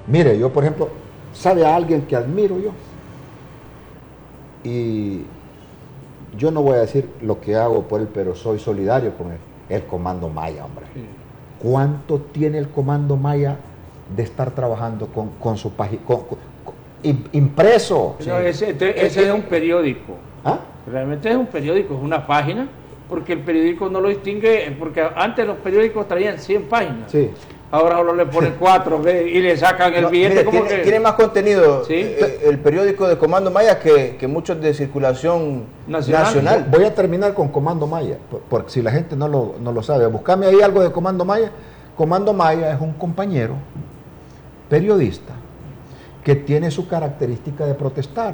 Mire, yo por ejemplo, ¿sabe a alguien que admiro yo? Y yo no voy a decir lo que hago por él, pero soy solidario con él. El Comando Maya, hombre. Sí. ¿Cuánto tiene el Comando Maya de estar trabajando con su página, impreso? No, ese es un periódico. ¿Ah? Realmente es un periódico, es una página, porque el periódico no lo distingue, porque antes los periódicos traían 100 páginas. Sí. Ahora solo le ponen 4 y le sacan el billete. Mire, tiene más contenido, ¿sí? El periódico de Comando Maya que muchos de circulación nacional. Voy a terminar con Comando Maya, porque si la gente no lo sabe, buscame ahí algo de Comando Maya. Comando Maya es un compañero periodista que tiene su característica de protestar.